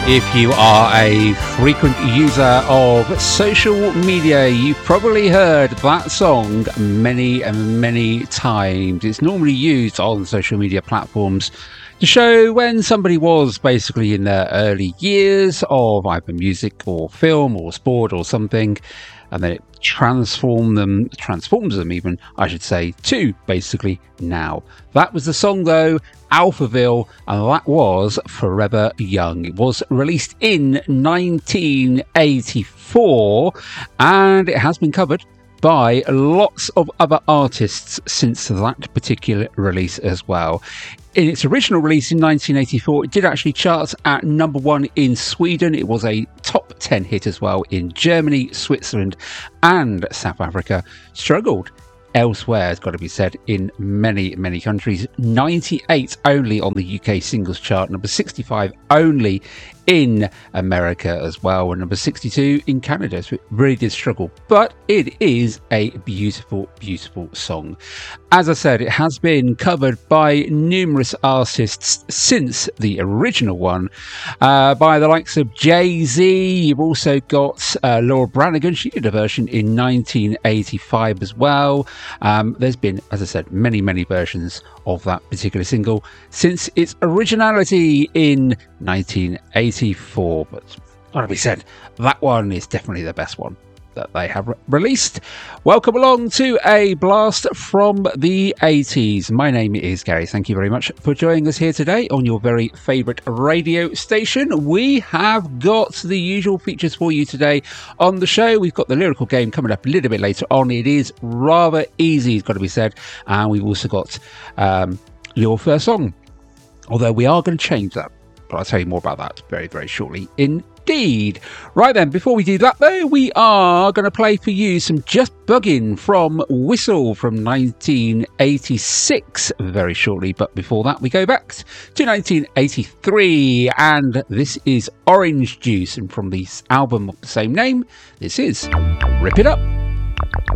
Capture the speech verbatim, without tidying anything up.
If you are a frequent user of social media, you've probably heard that song many and many times. It's normally used on social media platforms to show when somebody was basically in their early years of either music or film or sport or something, and then it transform them, transforms them even, I should say, to basically now. That was the song though, Alphaville, and that was Forever Young. It was released in nineteen eighty-four, and it has been covered by lots of other artists since that particular release as well. In its original release in nineteen eighty-four, it did actually chart at number one in Sweden. It was a top ten hit as well in Germany, Switzerland and South Africa. Struggled elsewhere, it's got to be said, in many, many countries. ninety-eight only on the U K singles chart, number sixty-five only in America as well, and number sixty-two in Canada. So it really did struggle, but it is a beautiful, beautiful song. As I said, it has been covered by numerous artists since the original one, uh, by the likes of Jay-Z. You've also got uh, Laura Branigan. She did a version in nineteen eighty-five as well. Um, there's been, as I said, many, many versions of that particular single since its originality in nineteen eighty-four. But gotta be said, that one is definitely the best one that they have re- released. Welcome along to a blast from the eighties. My name is Gary. Thank you very much for joining us here today on your very favourite radio station. We have got the usual features for you today on the show. We've got the lyrical game coming up a little bit later on. It is rather easy, it's got to be said. And we've also got um, your first song, although we are going to change that, but I'll tell you more about that very, very shortly indeed. Right then, before we do that though, we are going to play for you some Just Buggin' from Whistle from nineteen eighty-six very shortly. But before that, we go back to nineteen eighty-three, and this is Orange Juice, and from the album of the same name, this is Rip It Up.